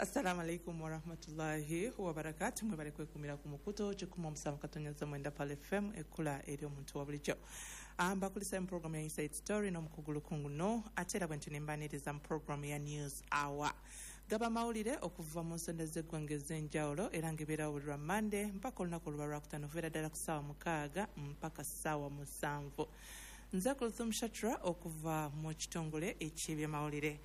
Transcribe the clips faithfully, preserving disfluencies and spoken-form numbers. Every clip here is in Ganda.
Assalamu alaikum wa rahmatullahi wa barakatuh. Mwe barekwe kumira ku mukuto chikuma omusanvu katonyaza mwenda pale F M ekula eri omuntu wa bulijjo. Amba kulisa mu program ya Inside Story no mukugulu kungu no atera bwentu nimbaniriza mu program ya News Hour. Gaba mawulire okuva mu nsonda z'eggwanga ez'enjawulo era ng'ebeera buli lwa Monday mpaka olunaku lwa Lwakutaano okuviira ddala ku ssaawa mukaaga mpaka ssaawa musanvu. Nze Kulthum Shatra okuva mu kitongole eky'ebyamawulire.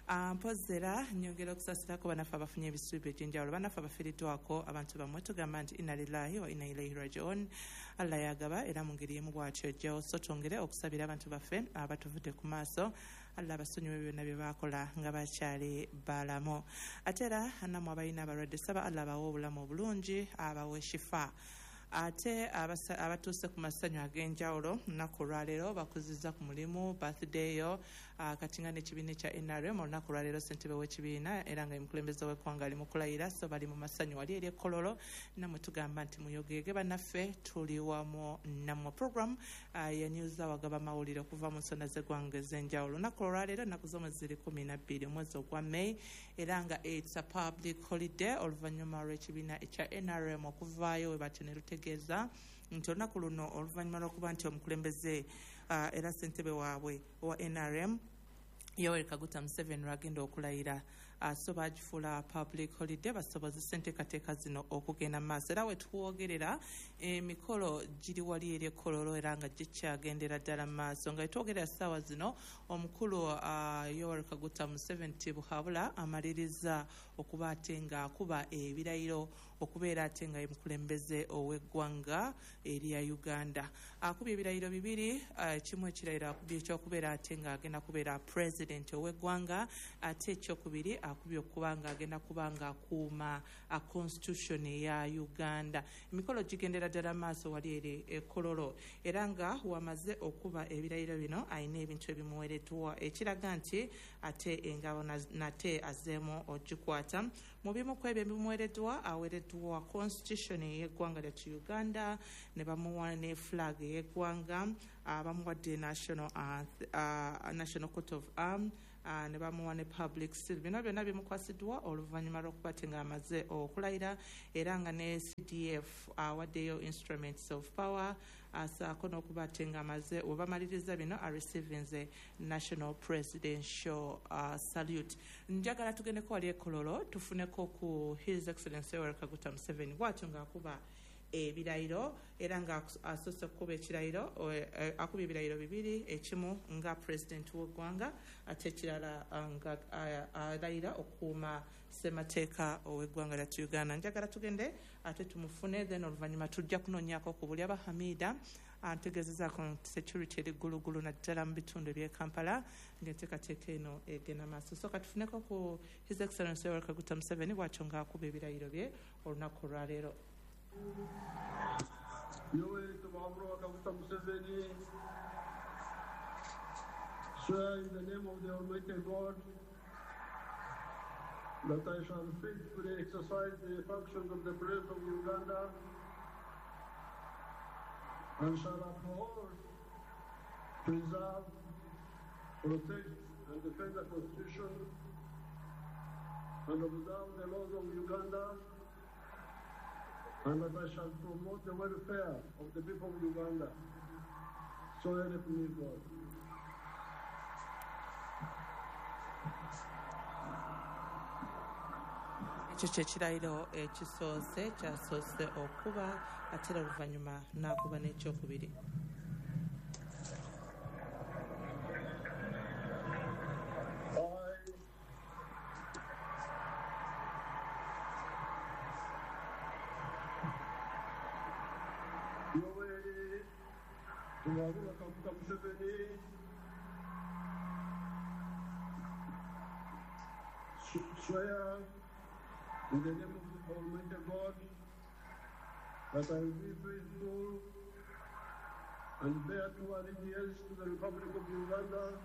Mpozera nyongera okusasirako banafe abafunye ebisuubi eby'enjawulo banafe abafiiriddwako abantu bamwe tugamba nti inna lillahi wa inna ilaihi raji'un. Allah yagaba era mu ngeri emu bw'atyo ajjawo so twongere okusabira abantu baffe abatuvudde ku maaso Allah abasonyiwe byonna bye baakola nga bakyali balamu. Ate era nammwe abalina abalwadde saba Allah abawe obulamu obulungi abawe shifa. Ate abatuuse ku masanyu ag'enjawulo nnaku olwaleero bakuzizza ku mulimu birthday yo katinga n'ekibiina ekya N R M olunaku olwaleero ssentebe w'ekibiina era nga omukulembeze w'eggwanga ali mu kulayira so bali mu masanyu wali eri ekkololo nammwe tugamba nti muyogeege bannaffe tuli wamu nammwe program ya News Hour gaba mawulire okuva mu nsonda z'eggwanga ez'enjawulo olunaku olwaleero ennaku z'omwezi ziri kumi na bbiri omwezi ogwa May era nga it's a public holiday oluvannyuma lw'ekibiina ekya N R M okuvaayo we batyo ne tegeeza nti olunaku luno oluvannyuma lw'okuba nti omukulembeze uh, era ssentebe waabwe wa N R M Yoweri Kaguta Museveni lwagenda okulayira uh, so bagifuula public holiday basobozesa enteekateeka zino okugenda mu maaso era we tuwogerera emikolo eh, giri wali eri ekkololo era nga gikyagendera ddala mu maaso nga etwogerera ssaawa zino omukulu uh, Yoweri Kaguta Museveni Tibuhabula amaliriza okuba ate nga akuba ebirayiro okubeera ate nga ye mukulembeze ow'eggwanga erya Uganda. Akubye ebirayiro bibiri uh, kimu ekirayiro akubye ekyokubeera ate nga agenda kubeera president ow'eggwanga ate ekyokubiri akubye okuba nga agenda kuba nga akuuma a constitution eya Uganda. Emikolo gigendera ddala maaso wali eri ekkololo era nga wamaze okuba ebirayiro bino ayina ebintu ebimuweereddwa ekiraga nti ate engabo nate azeemu ogikwata mu bimu ku ebyo ebimuweereddwa aweereddwa constitution y'eggwanga lyattu Uganda ne bamuwa ne flag y'eggwanga bamuwadde national uh, uh, national coat of arms uh, ne bamuwa ne public seal bino byonna bimukwasiddwa oluvannyuma lw'okuba nga amaze okulayira era nga ne C D F awaddeyo uh, instruments of power asaako uh, n'okuba nga amaze obamaliriza bino a receiving the national presidential uh, salute. Njagala tugendeko wali ekkololo tufuneko ku His Excellency Yoweri Kaguta Museveni bw'atyo ng'akuba ebirayiro era nga asoose okukuba ekirayiro akuba ebirayiro bibiri ekimu nga president w'eggwanga ate ekirala nga alayira okukuuma ssemateeka ow'eggwanga lyattu Uganda. Njagala tugende ate tumufune then oluvannyuma tujja kunoonyaako ku buli aba Hamida antegeezezaako nti security eri ggulugulu naddala mu bitundu eby'e Kampala ng'enteekateeka eno egenda maaso. So katufuneko ku His Excellency Yoweri Kaguta Museveni bw'atyo ng'akuba ebirayiro bye olunaku olwaleero. Yoweri Kaguta Museveni swear in the name of the Almighty God that I shall faithfully exercise the functions of the President of Uganda and shall uphold, preserve, protect and defend the Constitution and observe the laws of Uganda, and that I shall promote the welfare of the people of Uganda. So help me God. Ekyo kyekirayiro ekisoose kyasoose okuba ate era oluvannyuma n'akuba n'ekyokubiri. Yoweri Kaguta Museveni swear in the name of the Almighty God that I will be faithful and bear true allegiance to the Republic of Uganda,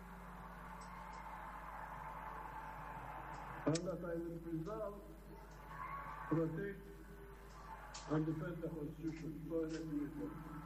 and that I will preserve, protect, and defend the Constitution. So help me God.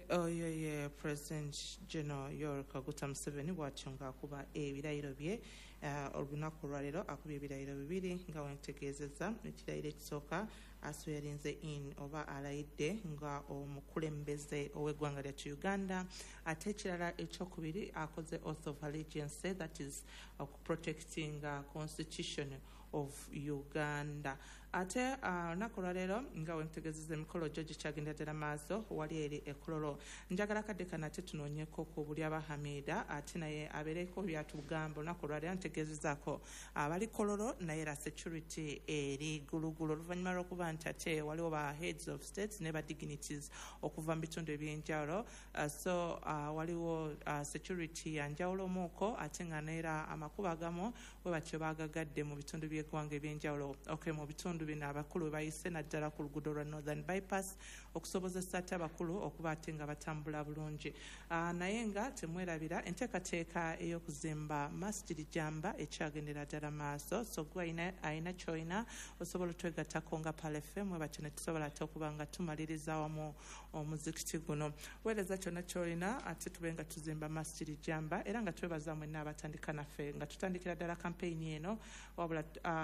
oyo ye President General Yoweri Kaguta Museveni bw'atyo ng'akuba ebirayiro bye olunaku olwaleero akubye ebirayiro bibiri nga wentegeezezza ekirayiro ekisooka aswearinze in oba alayidde nga omukulembeze ow'eggwanga lyattu Uganda, ate ekirala ekyokubiri akoze oath of allegiance, that is protecting uh, constitution of Uganda. Ate olunaku olwaleero nga wentegeezezza emikolo gyo gikyagenda ddala maaso wali eri e Kololo. Njagala kadde kano ate tunoonyeeko ku buli Abahamida ate naye abeereko byatugamba olunaku olwaleero ntegeezezzaako abali Kololo naye era security eri gulugulu oluvannyuma lw'okuba nti ate waliwo ba heads of states ne ba dignities okuva mu bitundu ebyenjawulo, uh, so uh, waliwo uh, security yanjawulo omuuko ate nga neera amakubo agamu bwe batyo baagagadde mu bitundu by'eggwanga ebyenjawulo. Okay, mu bitundu bino abakulu bayise naddala ku luguudo lwa Northern Bypass okusobozesa ate abakulu okuba ate nga batambula bulungi. Uh, naye nga temwerabira enteekateeka ey'okuzimba masjidi Jamba ekyagendera ddala maaso, so gwe ayina ky'oyina osobola otwegattako nga Pal F M, bwe batyo ne tusobola ate okuba nga tumaliriza wamu omuzikiti guno. Weereza kyonna ky'olina ate tube nga tuzimba masjidi Jamba era nga twebaza mwenna abatandika naffe nga tutandikira ddala kampeyini eno wabula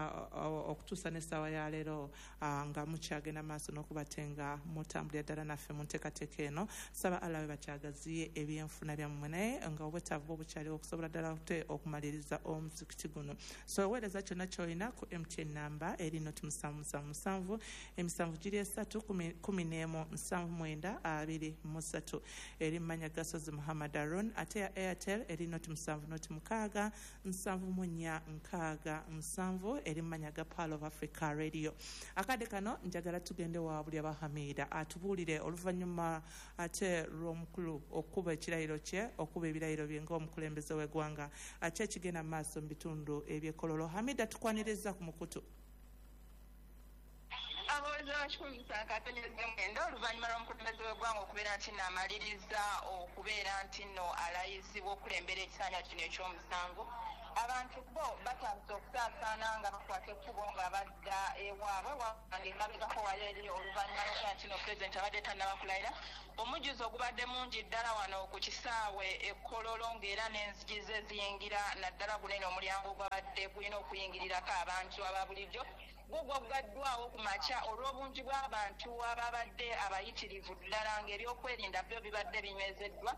uh, okutuusa n'essaawa ya leero uh, nga mukyagenda maaso n'okuba te nga mutambulira ddala naffe mu nteekateeka eno. Saba Allah we bakyagaziye ebyenfuna byammwe naye nga obwetaavu bwo bukyaliwo okusobola ddala te okumaliriza omuzikiti guno. So weereza kyonna ky'olina ku M T N namba eri noti musanvu musanvu musanvu emisanvu giri esatu kumi n'emu nsanvu mwenda abiri mu ssatu eri mmanya Gasozi Muhammad Aron, ate ya Airtel eri noti musanvu noti mukaaga nsanvu mu nnya nkaaga nsanvu eri mmanya ga Pearl of Africa Radio. Akadde kano njagala tugende wa buli Abahamida atubuulire oluvannyuma ate lw'omukulu okuba ekirayiro kye okuba ebirayiro bye ng'omukulembeze w'eggwanga ate ekigenda mu maaso mu bitundu eby'ekololo. Hamida, tukwaniriza ku mukutu. Abaweza bakikulu nsakatonyeza mwenda oluvannyuma lw'omukulembeze w'eggwanga okubeera nti naamaliriza okubeera nti nno alayizibwa okulembera ekisanja kino eky'omusanvu, abantu bo batandise okusaasaana nga bakwata ekkubo nga badda ewaabwe wabanga emabegako wali eri oluvannyuma lw'okubeera nti nno pulezidenti abadde tannabakulayira. Omujjuzo ogubadde mungi ddala wano ku kisaawe e Kololo ng'era n'enzigi ze ziyingira naddala gunene omulyango ogwabadde gulina okuyingirirako abantu aba bulijjo gugwa gugaddwawo ku makya olw'obungi bw'abantu ababadde abayitirivu ddala ng'ebyokwerinda byo bibadde binywezeddwa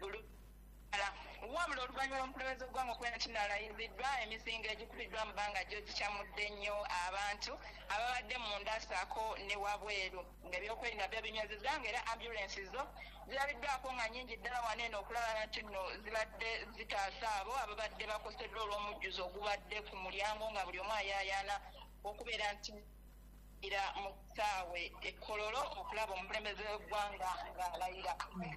wabula oluvannyuma lw'omukulembeze w'eggwanga okubeera nti nalayiziddwa emisingo egikubiddwa mu bbanga gyo gikyamudde nnyo abantu ababadde munda ssaako ne wabweru ng'ebyokwerinda byo binywezezza ng'era ambulensi zo zirabiddwako nga nnyingi ddala wano eno okulaba nti nno zibadde zitaasa abo ababadde bakoseddwa olw'omujjuzo ogubadde ku mulyango nga buli omu ayaayaana okubeera nti ira mu kisaawe e Kololo okulaba omukulembeze w'eggwanga ng'alayira.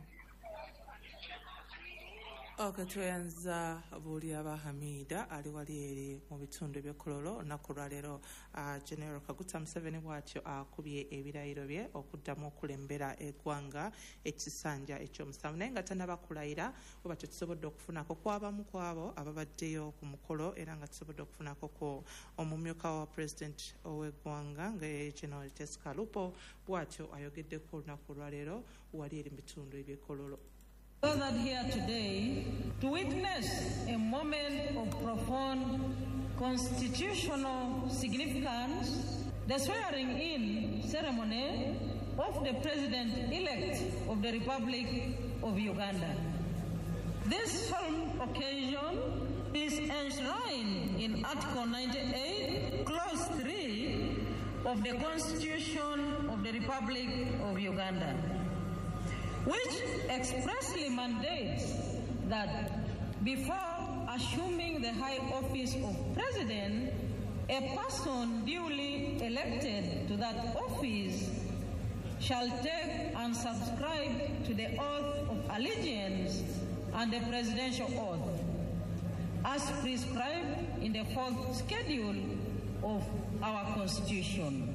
Okay, tweyanza buli Abahamida ali wali eri mu bitundu by'ekololo olunaku olwaleero. uh, General Kaguta Museveni bw'atyo akubye ebirayiro bye okuddamu okulembera eggwanga ekisanja ekyomusanvu naye nga tannabakulayira bwe batyo tusobodde okufunako kwabamu kwabo ababaddeyo ku mukolo era nga tusobodde okufunako ku omumyuka wa President ow'eggwanga nga ye General Tesica Lupo bw'atyo ayogeddeko olunaku olwaleero wali eri mu bitundu eby'ekololo. Gathered here today to witness a moment of profound constitutional significance, the swearing-in ceremony of the President-elect of the Republic of Uganda. This solemn occasion is enshrined in Article ninety-eight, Clause three of the Constitution of the Republic of Uganda, which expressly mandates that before assuming the high office of president, a person duly elected to that office shall take and subscribe to the oath of allegiance and the presidential oath, as prescribed in the fourth schedule of our Constitution.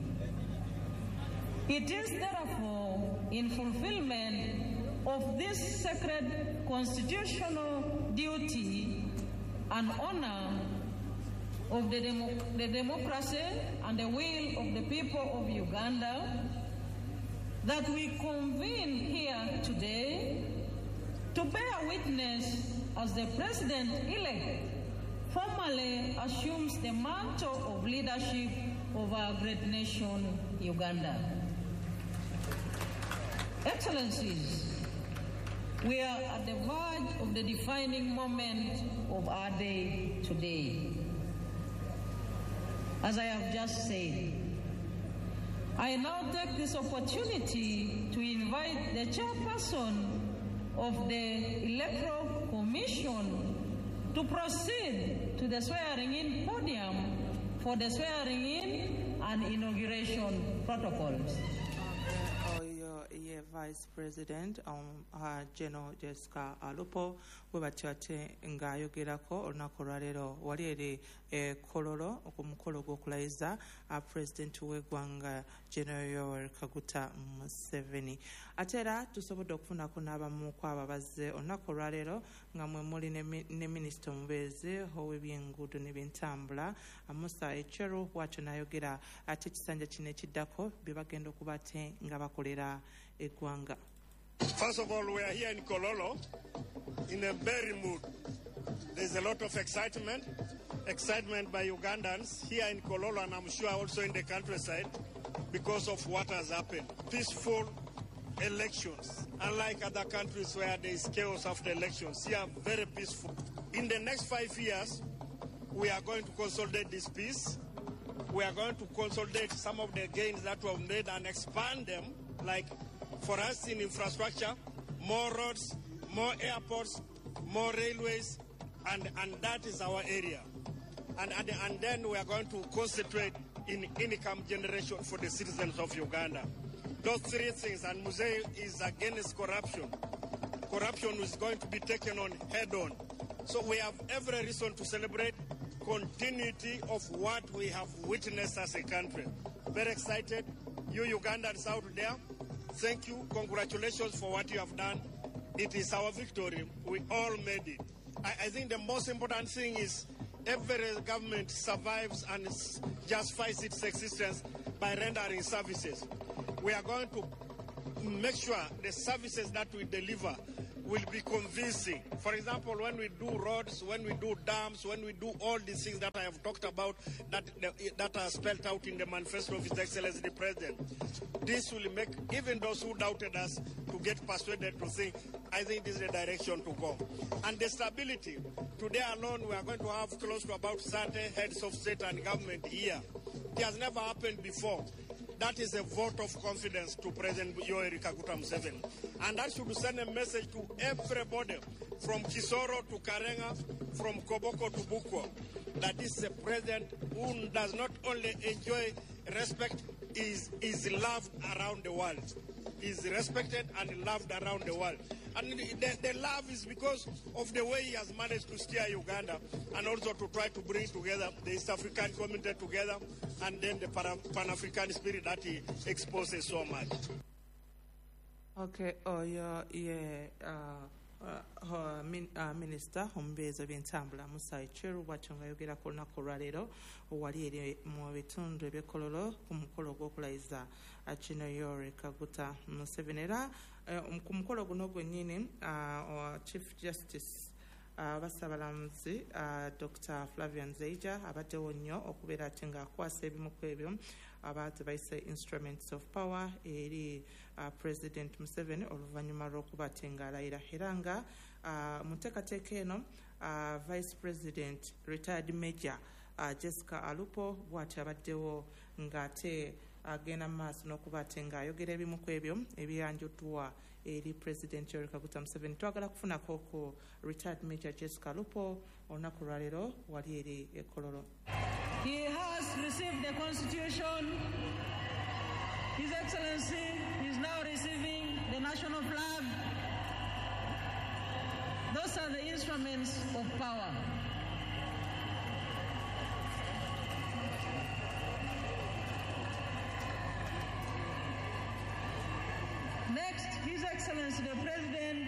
It is therefore in fulfillment of this sacred constitutional duty and honor of the, demo- the democracy and the will of the people of Uganda that we convene here today to bear witness as the President-elect formally assumes the mantle of leadership of our great nation, Uganda. Excellencies, we are at the verge of the defining moment of our day today. As I have just said, I now take this opportunity to invite the chairperson of the Electoral Commission to proceed to the swearing-in podium for the swearing-in and inauguration protocols. Vice President um, uh, General Jessica Alupo webatyate nga ayogerako olunaku olwaleero wali eri e Kololo okumukolo gw'okulayiza uh, President w'eggwanga General Yoweri Kaguta Museveni. Ate era tusobodde okufunako n'abamu ku abo abazze olunaku olwaleero nga mwe muli ne Minisita omubeezi ow'ebyenguudo n'ebyentambula Musa Echero bw'atyo n'ayogera ate ekisanja kino ekiddako bye bagenda okuba ate nga bakolera eggwanga. First of all, we are here in Kololo in a merry mood. There's a lot of excitement, excitement by Ugandans here in Kololo, and I'm sure also in the countryside, because of what has happened. Peaceful elections, unlike other countries where there is chaos after elections. Here, very peaceful. In the next five years, we are going to consolidate this peace. We are going to consolidate some of the gains that we have made and expand them, like for us in infrastructure, more roads, more airports, more railways, and, and that is our area. And, and, and then we are going to concentrate in income generation for the citizens of Uganda. Those three things, and Musei is against corruption. Corruption is going to be taken on head on. So we have every reason to celebrate continuity of what we have witnessed as a country. Very excited. You Ugandans out there, thank you. Congratulations for what you have done. It is our victory. We all made it. I, I think the most important thing is every government survives and justifies its existence by rendering services. We are going to make sure the services that we deliver will be convincing. For example, when we do roads, when we do dams, when we do all these things that I have talked about, that, that are spelled out in the manifesto of His Excellency the President, this will make even those who doubted us to get persuaded to think, I think this is the direction to go. And the stability, today alone we are going to have close to about thirty heads of state and government here. It has never happened before. That is a vote of confidence to President Yoweri Kaguta Museveni. And that should send a message to everybody, from Kisoro to Karenga, from Koboko to Bukwa, that this is a president who does not only enjoy respect, is, is loved around the world. Is respected and loved around the world. And the, the love is because of the way he has managed to steer Uganda and also to try to bring together the East African community together and then the Pan-African spirit that he exposes so much. Okay, oh yeah, yeah, uh, uh, uh, min, uh, Minister Omubeezi w'ebyentambula Musa Echero bw'atyo ng'ayogera ku lunaku olwaleero wali eri mu bitundu eby'Kololo ku mukolo gw'okulayiza General Yoweri Kaguta Museveni. Era ku mukolo guno gwennyini Chief Justice Bassabalamuzi Doctor Flavian Nzeija abaddewo nnyo okubeera ate ng'akwasa ebimu ku ebyo abaate bayise instruments of power eri uh, President Museveni oluvannyuma lw'okuba ate ng'alayira era nga uh, mu nteekateeka eno uh, Vice President retired Major uh, Jessica Alupo bw'ati abaddewo ng'ate agenda mu maaso n'okuba ate ng'ayogera ebimu ku ebyo ebiyanjuddwa eri President Yoweri Kaguta Museveni. Twagala kufunako ku retired Major Jessica Alupo olunaku lwaleero wali eri e Kololo. He has received the Constitution. His Excellency is now receiving the national flag. Those are the instruments of power. Next, His Excellency the President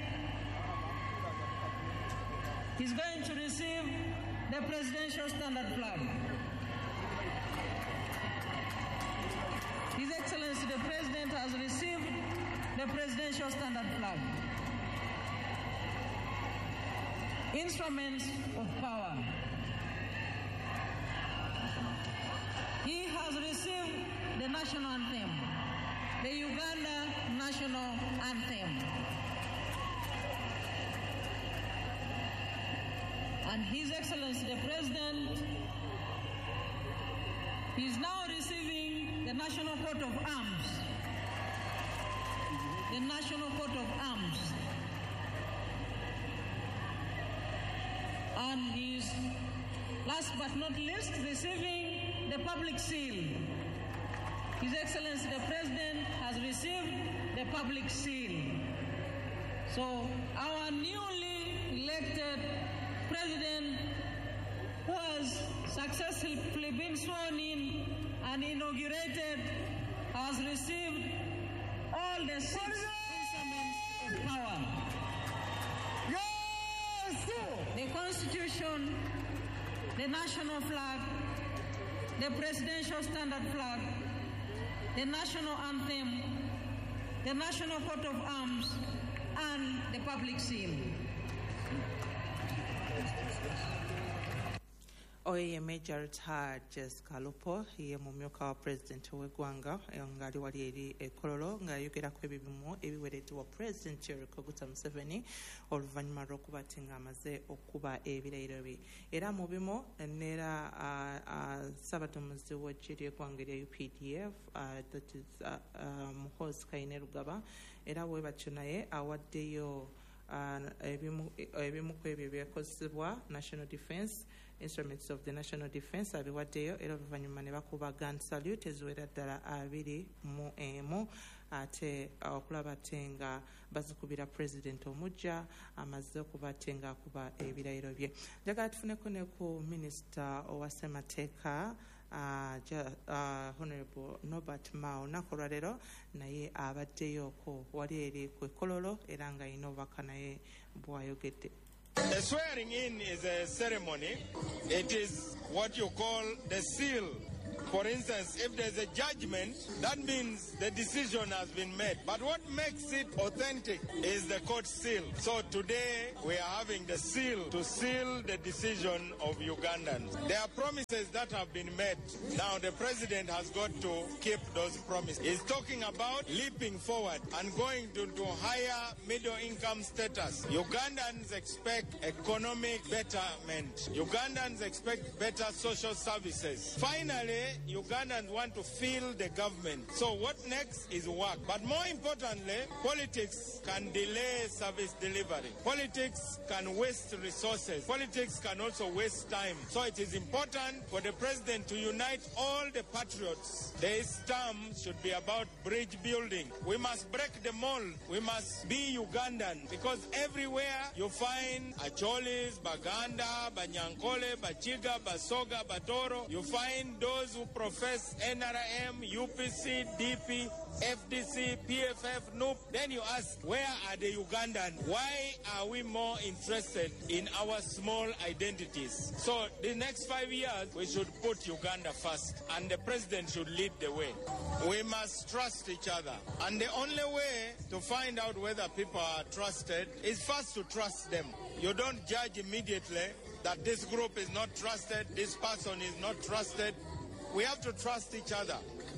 is going to receive the Presidential Standard Flag. His Excellency the President has received the presidential standard flag. Instruments of power. He has received the national anthem, the Uganda national anthem. And His Excellency the President is now receiving the National Coat of Arms. The National Coat of Arms. And he is, last but not least, receiving the public seal. His Excellency the President has received the public seal. So our newly elected President, who has successfully been sworn in and inaugurated, has received all the six instruments of power. Yes! The Constitution, the national flag, the presidential standard flag, the national anthem, the national coat of arms, and the public seal. Oye Major retired Jessica Lupo ye mu myuka wa president w'eggwanga ngali wali eri ekololo nga yogerako ebibimu ebiwereddwa president Yoweri Kaguta Museveni oluvannyuma lw'okuba nga amaze okuba ebirayiro bye era mu bimu neera ssaabaduumizi w'eggye ly'eggwanga erya U P D F that is Muhoozi Kainerugaba era bwe batyo naye awaddeyo ebimu ku ebyo byekozesebwa national defence instruments of the national defence abiwaddeyo era oluvannyuma ne bakuba gun salute eziwera ddala abiri mu emu ate okulaba ate nga bazikubira president omujja amaze okuba ate nga akuba ebirayiro bye. Njagala tufuneko ne ku minisita owa ssemateeka Uh, uh, Honorable Norbert Mao olunaku olwaleero naye abaddeyooko wali eri ku ekololo era nga alina obubaka naye bw'ayogedde. The swearing in is a ceremony. It is what you call the seal. For instance, if there's a judgment, that means the decision has been made. But what makes it authentic is the court seal. So today we are having the seal to seal the decision of Ugandans. There are promises that have been made. Now the president has got to keep those promises. He's talking about leaping forward and going to, to higher middle income status. Ugandans expect economic betterment. Ugandans expect better social services. Finally, Ugandans want to feel the government. So what next is work. But more importantly, politics can delay service delivery. Politics can waste resources. Politics can also waste time. So it is important for the president to unite all the patriots. This term should be about bridge building. We must break the mold. We must be Ugandan because everywhere you find Acholis, Baganda, Banyankole, Bachiga, Basoga, Batoro, you find those who profess N R M, U P C, D P, F D C, P F F, N U P. Then you ask, where are the Ugandans? Why are we more interested in our small identities? So the next five years, we should put Uganda first, and the president should lead the way. We must trust each other. And the only way to find out whether people are trusted is first to trust them. You don't judge immediately that this group is not trusted, this person is not trusted. We have to trust each other.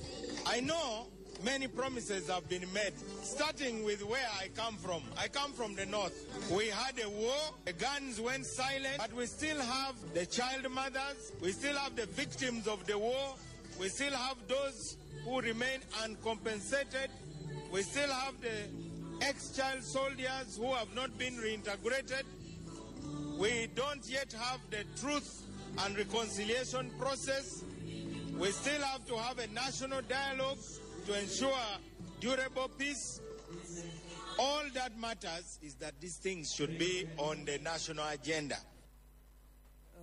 I know many promises have been made, starting with where I come from. I come from the north. We had a war, the guns went silent, but we still have the child mothers, we still have the victims of the war, we still have those who remain uncompensated, we still have the ex-child soldiers who have not been reintegrated. We don't yet have the truth and reconciliation process. We still have to have a national dialogue to ensure durable peace. All that matters is that these things should be on the national agenda.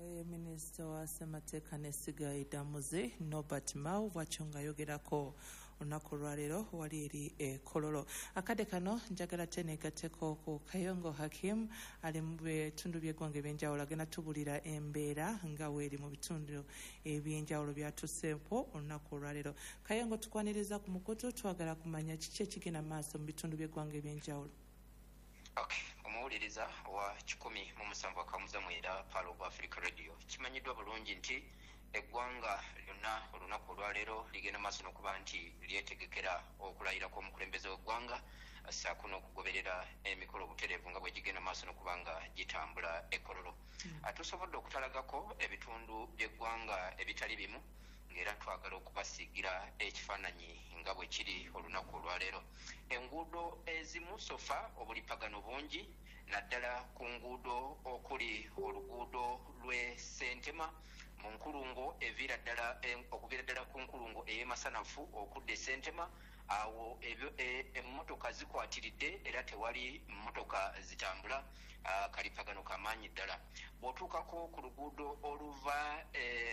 Minister wa Ssemateeka n'Essiga Eddamuzi Norbert Mao bw'atyo ng'ayogerako olunaku olwaleero wali eri e Kololo. Akadde kano njagala tene gateko ku Kayongo Hakim ali mu bitundu by'eggwanga ebyenjawulo agenda tubulira embeera nga weeri mu bitundu ebyenjawulo byatuseepo olunaku olwaleero. Kayongo, tukwaniriza ku mukutu, twagala kumanya kiki ekigenda maaso mu bitundu by'eggwanga ebyenjawulo. Okay, omuwuliriza wa kikumi mu musanvu akamuza mwenda Palo of Africa Radio kimanyiddwa bulungi nti eggwanga lyonna olunaku olwaleero ligenda maaso n'okuba nti lyetegekera okulayira kw'omukulembeze w'eggwanga ssaako n'okugoberera emikolo obutereevu nga bwe gigenda maaso n'okuba nga gitambula e Kololo. Mm. Tusobodde okutalagako ebitundu by'eggwanga ebitali bimu ng'era twagala okubasiigira ekifaananyi nga bwe kiri olunaku olwaleero. Enguudo ezimu sofa obulipagano bungi naddala ku nguudo okuli oluguudo lw'e Ssentema mu nkulungo eviira ddala okuviira ddala ku nkulungo ey'emasanafu okudda e Ssentema, awo emmotoka zikwatiridde era tewali mmotoka zitambula, kalipagano kamaanyi ddala. Bw'otuukako ku luguudo oluva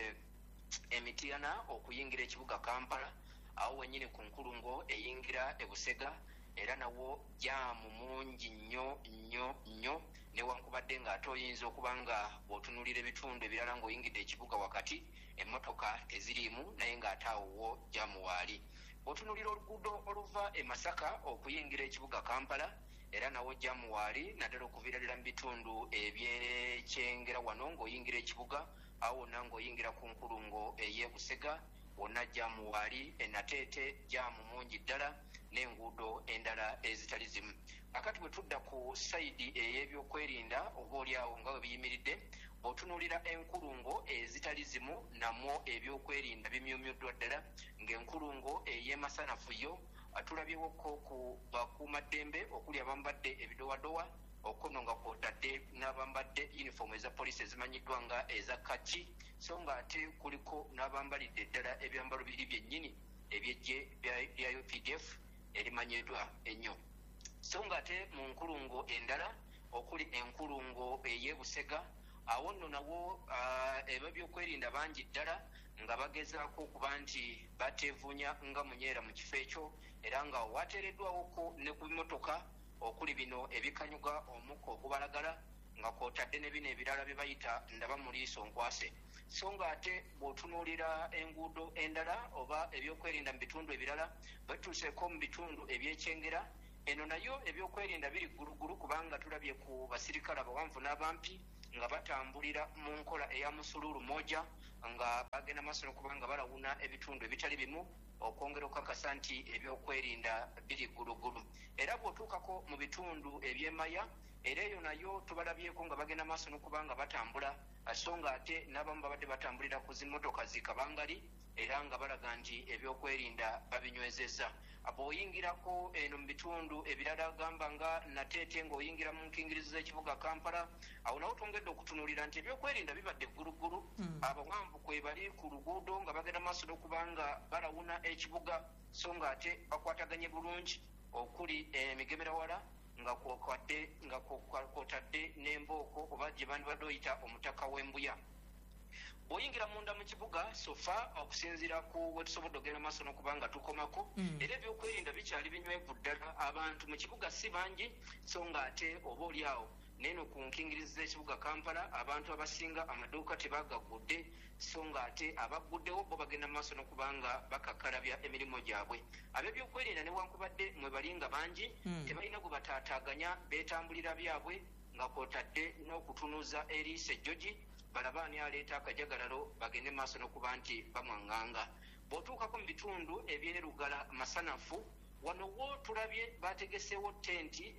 Emitiana okuyingira ekibuga Kampala, awo wennyini ku nkulungo eyingira e Busega era nawo jaamu mungi nnyo nnyo nnyo, newankubadde ng'ate oyinza okuba nga bw'otunuulira ebitundu ebirala ng'oyingidde ekibuga wakati emmotoka teziriimu naye ng'ate awo wo jaamu waali. Bw'otunuulira oluguudo oluva e Masaka okuyingira ekibuga Kampala era nawo jaamu waali, naddala okuviiralira mu bitundu ebyekyengera wano ng'oyingira ekibuga, awo wonna ng'oyingira ku nkulungo ey'e Busega wonna jaamu waali, enateete jaamu mungi ddala n'enguudo endala ezitali zimu. Akati bwe tudda ku sayidi ey'ebyokwerinda oba oli awo nga bwe biyimiridde, bw'otunuulira enkulungo ezitali zimu namwo ebyokwerinda bimyumyuddwa ddala, ng'enkulungo ey'emasanafu yo tulabyewoko ku bakuumaddembe okuli abambadde ebidowadowa okuno nga kwotadde n'abambadde yunifoomu eza poliisi ezimanyiddwa nga eza kaki, so ng'ate kuliko n'abambalidde ddala ebyambalo biri byennyini ebyejje bya U P D F erimanyiddwa ennyo. So ng'ate mu nkulungo endala okuli enkulungo ey'e Busega, awo nno nawo ebyo byokwerinda bangi ddala nga bagezaako okuba nti bateevuunya nga munyeera mu kifo ekyo, era nga wateereddwawoko ne ku bimotoka okuli bino ebikanyuga omukka okubalagala nga kwotadde ne bino ebirala bye bayita ndaba mu liiso nkwase. So ng'ate bw'otunuulira enguudo endala oba ebyokwerinda mu bitundu ebirala bwetuuseeko mu bitundu ebyekyengera, eno nayo ebyokwerinda biri ggulugulu kubanga tulabye ku basirikale abawanvu n'abampi nga batambulira mu nkola eya musuluulu moja nga bagenda maaso n'okuba nga balawuna ebitundu ebitali bimu okwongera okukakasa nti ebyokwerinda biri ggulugulu. Era bw'otuukako mu bitundu eby'emaya, era eyo nayo tubalabyeko nga bagenda maaso n'okuba nga batambula, so ng'ate n'abamu babadde batambulira ku zimmotoka zikabangali era nga balaga nti ebyokwerinda babinywezezza. Bw'oyingirako eno mu bitundu ebirala gamba nga nateete ng'oyingira mu nkingirizo z'ekibuga Kampala, awo nawo twongedde okutunuulira nti ebyokwerinda bibadde ggulugulu. Mm. Abawanvu kwe bali ku luguudo nga bagenda maaso n'okuba nga balawuna ekibuga, so ng'ate bakwataganye bulungi okuli emigemerawala nga kwokwadde nga kwotadde n'embooko oba gye bandibadde oyita omutaka w'embuya. Bw'oyingira munda mu kibuga sofa okusinziira ku bwe tusobodde ogenda maaso n'okuba nga tukomako, mm. era ebyokwerinda bikyali binywevu ddala. Abantu mu kibuga si bangi, so ng'ate oba oli awo neeno ku nkingirizi z'ekibuga Kampala abantu abasinga amaduuka tebagaggudde, so ng'ate abagguddewo bo bagenda maaso n'okuba nga bakakkalabya emirimu gyabwe. Ab'ebyokwerinda newankubadde mwe bali nga bangi, mm. tebalina gwe bataataaganya, beetambulira byabwe nga kwotadde n'okutunuza eriiso ejjogi balaba ani aleeta akajagalalo bagende maaso n'okuba nti bamwaŋŋanga. Bw'otuukako mu bitundu ebyerugala masanafu, wano wo tulabye bategeseewo tenti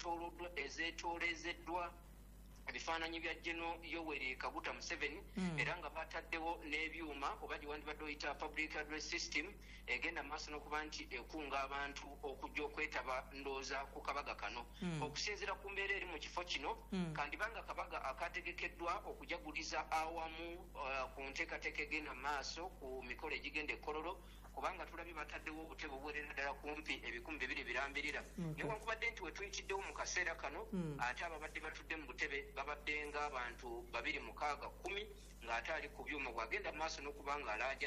ezeetoolezeddwa ebifaananyi bya General Yoweri Kaguta Museveni, mm. era nga bataddewo n'ebyuma oba gye wandibadde oyita public address system egenda maaso n'okuba nti ekunga abantu okujja okwetaba ndooza ku kabaga kano. Mm. Okusinziira ku mbeera eri mu kifo kino, mm. kandibanga kabaga akategekeddwa okujaguliza awamu uh, ku nteekateeka egenda maaso ku mikolo egigenda e Kololo, kubanga tulabye bataddewo obutebe obwerera ddala kumpi ebikumi bibiri birambirira. Okay. Newankubadde nti we tuyitiddewo mu kaseera kano, mm. ate ababadde batudde mu butebe babadde ng'abantu babiri mukaaga kumi ng'ate ali ku byuma bw'agenda maaso n'okuba nga alaajana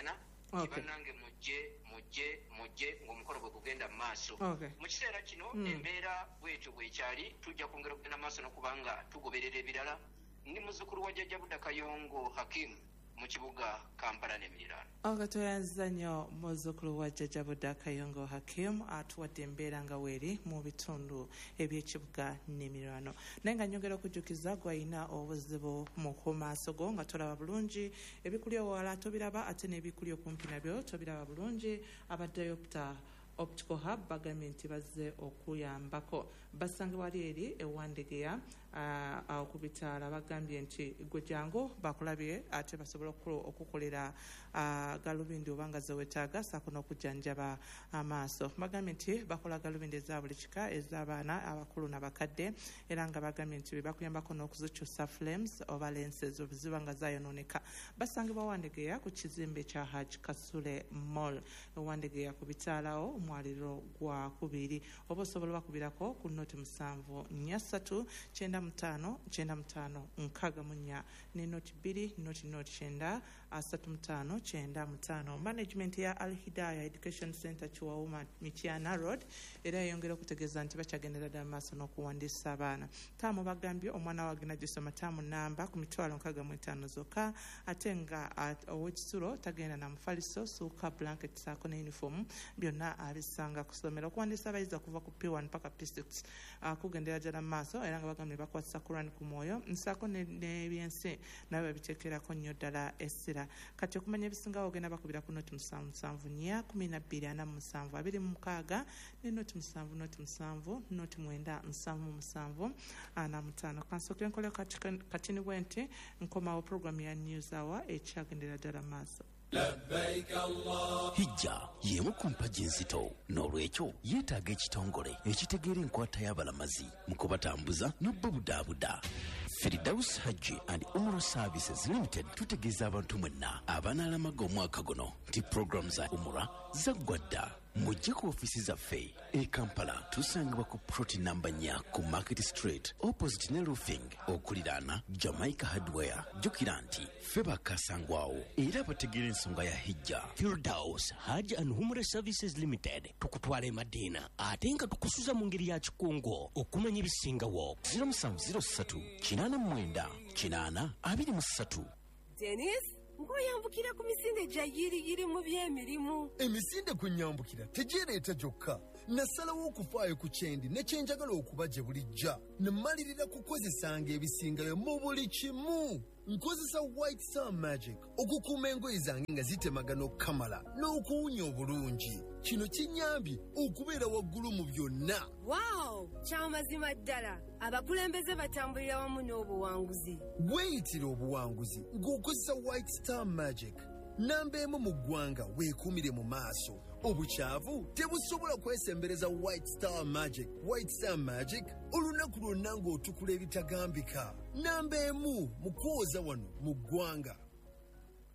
Okay. Kibanange mujje mujje mujje ng'omukolo gwe gugenda mu maaso. Okay. Mu kiseera kino Mm. embeera bwetyo bwekyali tujja kwongera okugenda maaso n'okubanga tugoberera ebirala. Ndi muzzukulu wa Jjajja Budda Kayongo Hakim mu kibuga Kampala n'emiriraano. Okay, tuyanziza nnyo muzzukulu wa Jjajja Budda Kayongo Hakim atuwadde embeera nga weeri mu bitundu eby'ekibuga n'emiriraano. Naye nga nyongera okujjukiza gw'alina obuzibu mu kumaaso go nga tolaba bulungi ebikuli ewala tobiraba ate n'ebikuli okumpi nabyo tobiraba bulungi. Abadayopta Optical Hub bagambye nti bazze okuyambako. Basange wali eri ewandegeya uh, ku bitaala bagambye nti gwe jangu bakulabye ate basobola okukolera uh, galubindi obanga zewetaaga saako n'okujjanjaba amaaso. Bagambye nti bakola galubindi eza buli kika ez'abaana abakulu n'abakadde era nga bagambye nti bakuyambako n'okuzikyusa flames oba lenses obuziba nga zayonooneka. Basangibwa wandegeya ku kizimbe kya Hajj Kasule Mall ewandegeya ku bitaalawo omwaliro gwa kubiri. Oba osobola bakubirako ku noti musanvu nnya ssatu kyenda mutaano kyenda mutaano nkaaga mu nnya ne noti bbiri noti noti kyenda asatu mutaano kyenda mutaano. Management ya Al Hidaya Education Center Chiwauma Michiana Road era yayongera okutegeeza nti bakyagendera ddala maaso n'okuwandiisa abaana. Taamu bagambye omwana wagenda gisoma taamu namba ku mitwalo nkaaga mu etaano zokka ate nga ow'ekisulo tagenda na mufaliso suuka blanket saako ne uniform byonna abisanga kusomera. Okuwandiisa abayizi okuva ku P one paka P six uh, kugendera ddala maaso era nga bagambye bakwasa Quran ku mwoyo nsaako n'ebyensi nabo babiteekerako nnyo ddala essira. Kati okumanya ebisingawo ogenda bakubira ku noti musanvu musanvu nnya kumi na bbiri ana mu musanvu abiri mu mukaaga ne noti musanvu noti musanvu noti mwenda nsanvu musanvu ana mutaano. Kansooke nkole katini bwe nti nkomawo programu ya News Hour ekyagendera ddala maaso. Hijja y'emu ku mpagi enzito n'olwekyo yeetaaga ekitongole ekitegeera enkwata y'abalamazi mu kubatambuza n'obbabudaabuda. Firdaus Hajji and Umrah Services Limited tutegeeza abantu mwenna abanaalamaga omwaka guno nti programu za Umrah zaggwa dda. Mujje ku ofiisi zaffe e Kampala tusangibwa ku ploti namba nnya ku Market Street opposite ne roofing okuliraana Jamaica Hardware. Jjukira nti ffe bakasangwawo era bategeera ensonga ya hijja. Firdaus Hajji and Umrah Services Limited tukutwala e Madina ate nga tukusuza mu ngeri ya kikungo okumanya ebisingawo. zero seven zero three kinaana mwenda kinaana abiri mu ssatu. Dennis ngoyambukira ku misinde gya yiriyiri mu by'emirimu. Emisinde kwenyambukira tegireeta gyokka. Nasalawo okufaayo ku kyendi ne kyenjagala okuba gye bulijja. Ne mmalirira kukozesanga ebisingayo mu buli kimu. Nkozesa White Star Magic okukuuma engoye zange nga zitemagana okukamala n'okuwunya obulungi. Kino kinyambye okubeera waggulu mu byonna. Wow, kyamazima ddala. Abakulembeze batambulira wamu n'obuwanguzi. Weeyitira obuwanguzi ng'okozesa White Star Magic. Namba emu mu ggwanga weekuumire mu maaso. Obukyavu tebusobola kwesembereza White Star Magic. White Star Magic olunaku lwonna ng'otukula ebitagambika. Namba emu mu kwoza wano mu ggwanga.